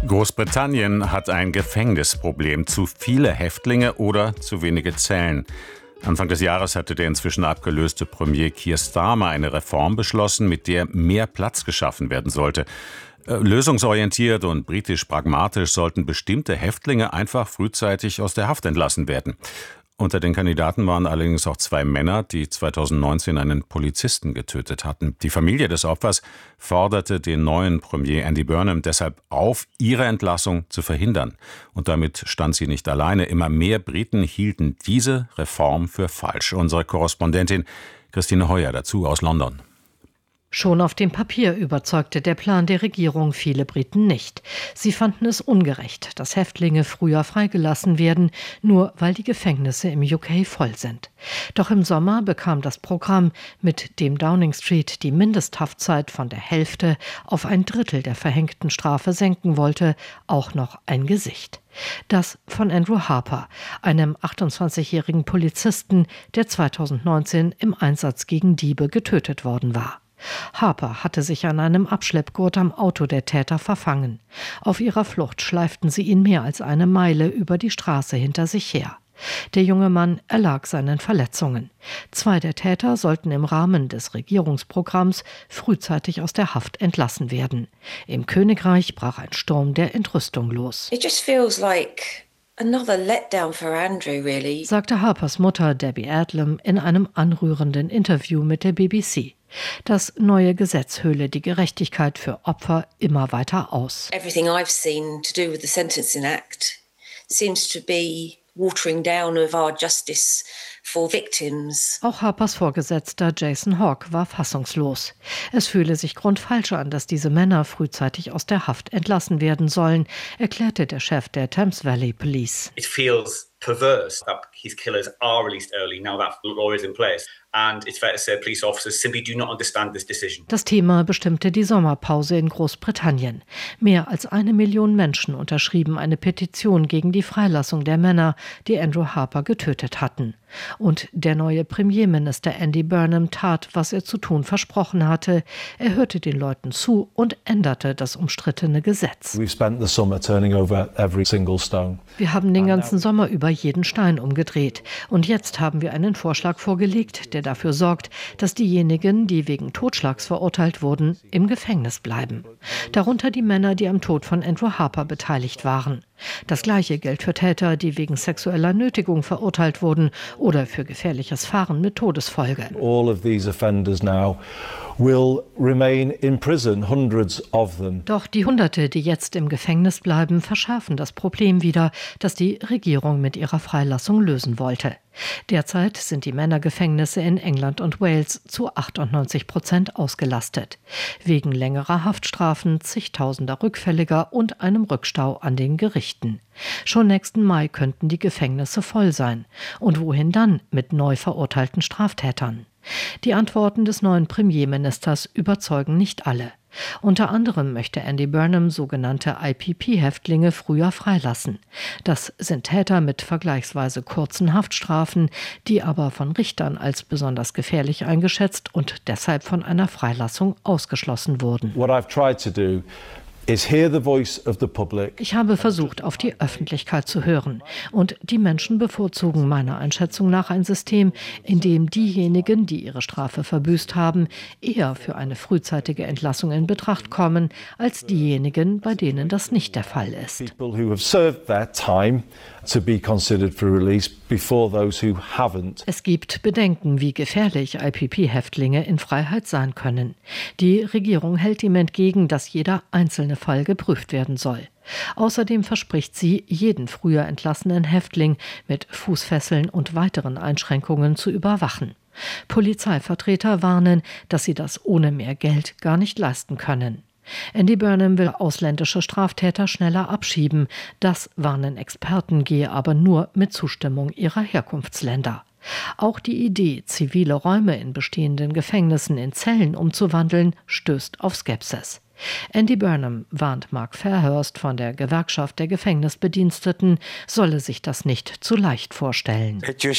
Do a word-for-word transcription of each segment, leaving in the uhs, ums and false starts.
Großbritannien hat ein Gefängnisproblem. Zu viele Häftlinge oder zu wenige Zellen. Anfang des Jahres hatte der inzwischen abgelöste Premier Keir Starmer eine Reform beschlossen, mit der mehr Platz geschaffen werden sollte. Lösungsorientiert und britisch pragmatisch sollten bestimmte Häftlinge einfach frühzeitig aus der Haft entlassen werden. Unter den Kandidaten waren allerdings auch zwei Männer, die zweitausendneunzehn einen Polizisten getötet hatten. Die Familie des Opfers forderte den neuen Premier Andy Burnham deshalb auf, ihre Entlassung zu verhindern. Und damit stand sie nicht alleine. Immer mehr Briten hielten diese Reform für falsch. Unsere Korrespondentin Christine Heuer dazu aus London. Schon auf dem Papier überzeugte der Plan der Regierung viele Briten nicht. Sie fanden es ungerecht, dass Häftlinge früher freigelassen werden, nur weil die Gefängnisse im U K voll sind. Doch im Sommer bekam das Programm, mit dem Downing Street die Mindesthaftzeit von der Hälfte auf ein Drittel der verhängten Strafe senken wollte, auch noch ein Gesicht. Das von Andrew Harper, einem achtundzwanzigjährigen Polizisten, der zweitausendneunzehn im Einsatz gegen Diebe getötet worden war. Harper hatte sich an einem Abschleppgurt am Auto der Täter verfangen. Auf ihrer Flucht schleiften sie ihn mehr als eine Meile über die Straße hinter sich her. Der junge Mann erlag seinen Verletzungen. Zwei der Täter sollten im Rahmen des Regierungsprogramms frühzeitig aus der Haft entlassen werden. Im Königreich brach ein Sturm der Entrüstung los. It just feels like another letdown for Andrew, really, sagte Harpers Mutter Debbie Adlam in einem anrührenden Interview mit der B B C. Das neue Gesetz höhle die Gerechtigkeit für Opfer immer weiter aus. Everything I've seen to do with the Sentencing Act seems to be watering down of our justice for victims. Auch Harpers Vorgesetzter Jason Hawke war fassungslos. Es fühle sich grundfalsch an, dass diese Männer frühzeitig aus der Haft entlassen werden sollen, erklärte der Chef der Thames Valley Police. It feels perverse that his killers are released early now that law is in place. And it's fair to say police officers simply do not understand this decision. Das Thema bestimmte die Sommerpause in Großbritannien. Mehr als eine Million Menschen unterschrieben eine Petition gegen die Freilassung der Männer, die Andrew Harper getötet hatten. Und der neue Premierminister Andy Burnham tat, was er zu tun versprochen hatte. Er hörte den Leuten zu und änderte das umstrittene Gesetz. We've spent the summer turning over every single stone. Wir haben den ganzen Sommer über jeden Stein umgedreht. Und jetzt haben wir einen Vorschlag vorgelegt, der dafür sorgt, dass diejenigen, die wegen Totschlags verurteilt wurden, im Gefängnis bleiben. Darunter die Männer, die am Tod von Andrew Harper beteiligt waren. Das Gleiche gilt für Täter, die wegen sexueller Nötigung verurteilt wurden oder für gefährliches Fahren mit Todesfolge. All of these offenders now will remain in prison, hundreds of them. Doch die Hunderte, die jetzt im Gefängnis bleiben, verschärfen das Problem wieder, das die Regierung mit ihrer Freilassung lösen wollte. Derzeit sind die Männergefängnisse in England und Wales zu achtundneunzig Prozent ausgelastet. Wegen längerer Haftstrafen, zigtausender Rückfälliger und einem Rückstau an den Gerichten. Schon nächsten Mai könnten die Gefängnisse voll sein. Und wohin dann mit neu verurteilten Straftätern? Die Antworten des neuen Premierministers überzeugen nicht alle. Unter anderem möchte Andy Burnham sogenannte I P P-Häftlinge früher freilassen. Das sind Täter mit vergleichsweise kurzen Haftstrafen, die aber von Richtern als besonders gefährlich eingeschätzt und deshalb von einer Freilassung ausgeschlossen wurden. What I've tried to do is hear the voice of the public. Ich habe versucht, auf die Öffentlichkeit zu hören. Und die Menschen bevorzugen meiner Einschätzung nach ein System, in dem diejenigen, die ihre Strafe verbüßt haben, eher für eine frühzeitige Entlassung in Betracht kommen, als diejenigen, bei denen das nicht der Fall ist. People who have served their time to be considered for release before those who haven't. Es gibt Bedenken, wie gefährlich I P P-Häftlinge in Freiheit sein können. Die Regierung hält ihm entgegen, dass jeder einzelne Fall geprüft werden soll. Außerdem verspricht sie, jeden früher entlassenen Häftling mit Fußfesseln und weiteren Einschränkungen zu überwachen. Polizeivertreter warnen, dass sie das ohne mehr Geld gar nicht leisten können. Andy Burnham will ausländische Straftäter schneller abschieben. Das warnen Experten, gehe aber nur mit Zustimmung ihrer Herkunftsländer. Auch die Idee, zivile Räume in bestehenden Gefängnissen in Zellen umzuwandeln, stößt auf Skepsis. Andy Burnham warnt Mark Fairhurst von der Gewerkschaft der Gefängnisbediensteten, solle sich das nicht zu leicht vorstellen.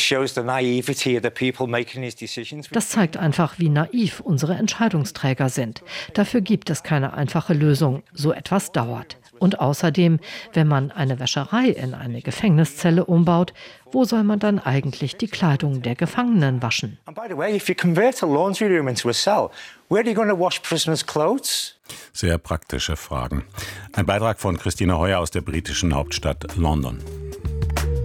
Das zeigt einfach, wie naiv unsere Entscheidungsträger sind. Dafür gibt es keine einfache Lösung. So etwas dauert. Und außerdem, wenn man eine Wäscherei in eine Gefängniszelle umbaut, wo soll man dann eigentlich die Kleidung der Gefangenen waschen? Sehr praktische Fragen. Ein Beitrag von Christine Heuer aus der britischen Hauptstadt London.